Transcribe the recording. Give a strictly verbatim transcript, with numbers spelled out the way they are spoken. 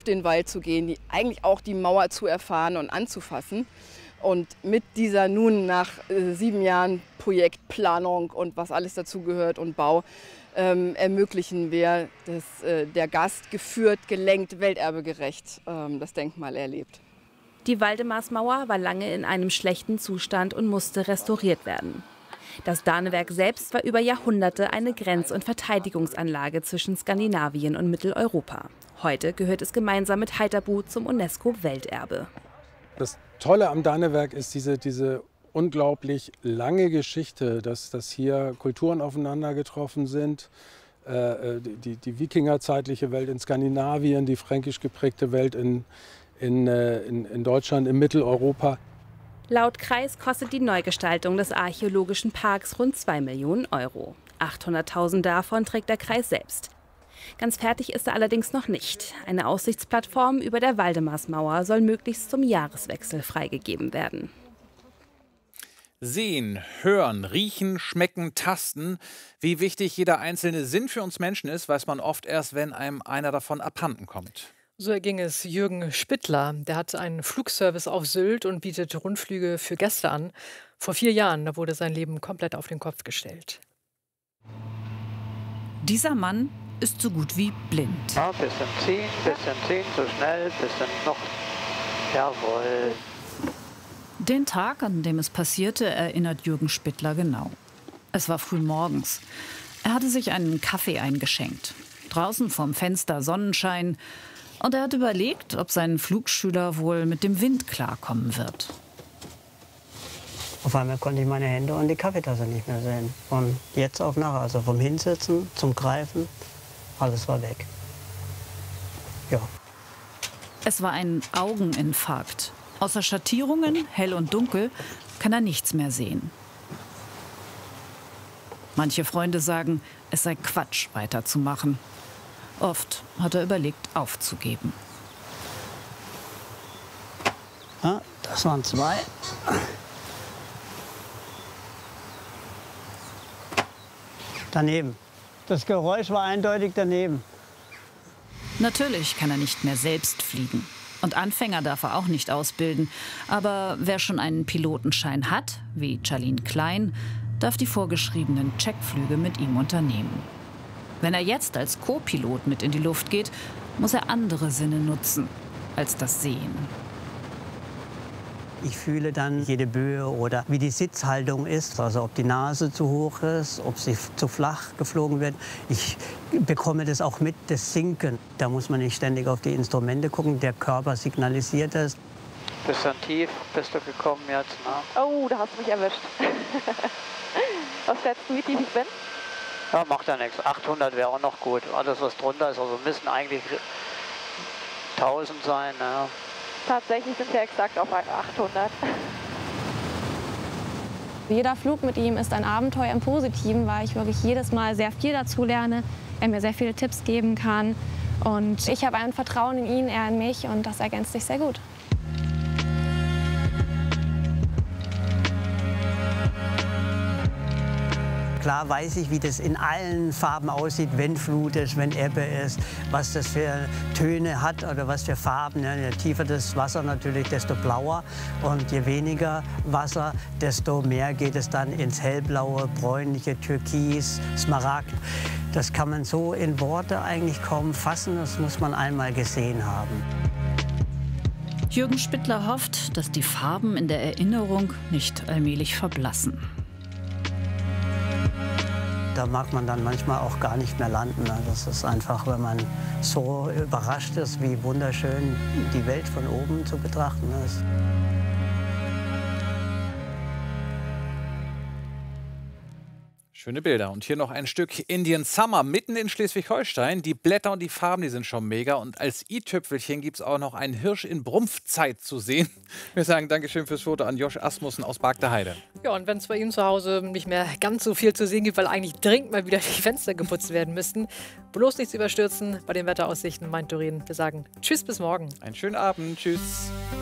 den Wald zu gehen, die, eigentlich auch die Mauer zu erfahren und anzufassen. Und mit dieser nun nach äh, sieben Jahren Projektplanung und was alles dazugehört und Bau, ähm, ermöglichen wir, dass äh, der Gast geführt, gelenkt, welterbegerecht ähm, das Denkmal erlebt. Die Waldemarsmauer war lange in einem schlechten Zustand und musste restauriert werden. Das Danewerk selbst war über Jahrhunderte eine Grenz- und Verteidigungsanlage zwischen Skandinavien und Mitteleuropa. Heute gehört es gemeinsam mit Heiterbu zum UNESCO-Welterbe. Das Tolle am Danewerk ist diese, diese unglaublich lange Geschichte, dass, dass hier Kulturen aufeinander getroffen sind. Äh, die, die wikingerzeitliche Welt in Skandinavien, die fränkisch geprägte Welt in, in, in, in Deutschland, in Mitteleuropa. Laut Kreis kostet die Neugestaltung des archäologischen Parks rund zwei Millionen Euro. achthunderttausend davon trägt der Kreis selbst. Ganz fertig ist er allerdings noch nicht. Eine Aussichtsplattform über der Waldemarsmauer soll möglichst zum Jahreswechsel freigegeben werden. Sehen, hören, riechen, schmecken, tasten. Wie wichtig jeder einzelne Sinn für uns Menschen ist, weiß man oft erst, wenn einem einer davon abhanden kommt. So erging es Jürgen Spittler. Der hat einen Flugservice auf Sylt und bietet Rundflüge für Gäste an. Vor vier Jahren, da wurde sein Leben komplett auf den Kopf gestellt. Dieser Mann ist so gut wie blind. Ja, bisschen ziehen, bisschen ziehen, so schnell, bisschen noch. Jawohl. Den Tag, an dem es passierte, erinnert Jürgen Spittler genau. Es war früh morgens. Er hatte sich einen Kaffee eingeschenkt. Draußen vorm Fenster Sonnenschein. Und er hat überlegt, ob sein Flugschüler wohl mit dem Wind klarkommen wird. Auf einmal konnte ich meine Hände und die Kaffeetasse nicht mehr sehen. Von jetzt auf nachher, also vom Hinsitzen zum Greifen, alles war weg. Ja. Es war ein Augeninfarkt. Außer Schattierungen, hell und dunkel, kann er nichts mehr sehen. Manche Freunde sagen, es sei Quatsch, weiterzumachen. Oft hat er überlegt, aufzugeben. Ja, das waren zwei. Daneben. Das Geräusch war eindeutig daneben. Natürlich kann er nicht mehr selbst fliegen. Und Anfänger darf er auch nicht ausbilden. Aber wer schon einen Pilotenschein hat, wie Charlene Klein, darf die vorgeschriebenen Checkflüge mit ihm unternehmen. Wenn er jetzt als Co-Pilot mit in die Luft geht, muss er andere Sinne nutzen als das Sehen. Ich fühle dann jede Böe oder wie die Sitzhaltung ist, also ob die Nase zu hoch ist, ob sie zu flach geflogen wird. Ich bekomme das auch mit, das Sinken. Da muss man nicht ständig auf die Instrumente gucken, der Körper signalisiert das. Bisschen tief bist du gekommen jetzt, ne? Oh, da hast du mich erwischt. Was schätzt du, wie tief ich bin? Ja, macht ja nichts. achthundert wäre auch noch gut. Alles, was drunter ist, also müssen eigentlich tausend sein, ne? Tatsächlich sind wir exakt auf achthundert. Jeder Flug mit ihm ist ein Abenteuer im Positiven, weil ich wirklich jedes Mal sehr viel dazu lerne, er mir sehr viele Tipps geben kann. Und ich habe ein Vertrauen in ihn, er in mich und das ergänzt sich sehr gut. Klar weiß ich, wie das in allen Farben aussieht, wenn Flut ist, wenn Ebbe ist, was das für Töne hat oder was für Farben. Je tiefer das Wasser natürlich, desto blauer. Und je weniger Wasser, desto mehr geht es dann ins hellblaue, bräunliche, türkis, Smaragd. Das kann man so in Worte eigentlich kaum fassen, das muss man einmal gesehen haben. Jürgen Spittler hofft, dass die Farben in der Erinnerung nicht allmählich verblassen. Da mag man dann manchmal auch gar nicht mehr landen. Das ist einfach, wenn man so überrascht ist, wie wunderschön die Welt von oben zu betrachten ist. Schöne Bilder. Und hier noch ein Stück Indian Summer mitten in Schleswig-Holstein. Die Blätter und die Farben, die sind schon mega. Und als i-Tüpfelchen gibt es auch noch einen Hirsch in Brumpfzeit zu sehen. Wir sagen Dankeschön fürs Foto an Josh Asmussen aus Bargteheide. Ja, und wenn es bei Ihnen zu Hause nicht mehr ganz so viel zu sehen gibt, weil eigentlich dringend mal wieder die Fenster geputzt werden müssten, bloß nichts überstürzen bei den Wetteraussichten, meint Doreen. Wir sagen Tschüss, bis morgen. Einen schönen Abend. Tschüss.